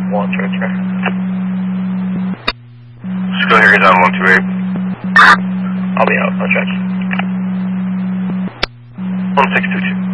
One, right there. Still here, down 128. I'll be out. I'll check. 1622.